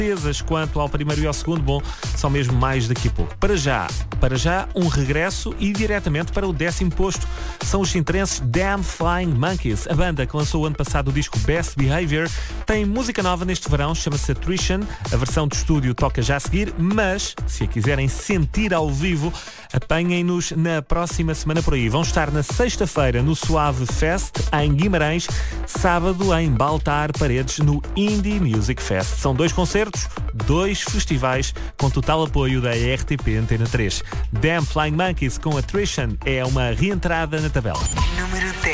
certezas quanto ao primeiro e ao segundo, bom, são mesmo mais daqui a pouco. Para já, um regresso e diretamente para o 10º posto. São os sintrenses Damn Flying Monkeys. A banda que lançou o ano passado o disco Best Behavior tem música nova neste verão, chama-se Attrition. A versão de estúdio toca já a seguir, mas se a quiserem sentir ao vivo, apanhem-nos na próxima semana por aí. Vão estar na sexta-feira no Suave Fest, em Guimarães, sábado em Baltar Paredes, no Indie Music Fest. São 2 concertos, 2 festivais, com total apoio da RTP Antena 3. Damn Flying Monkeys com Attrition é uma reentrada na tabela. Número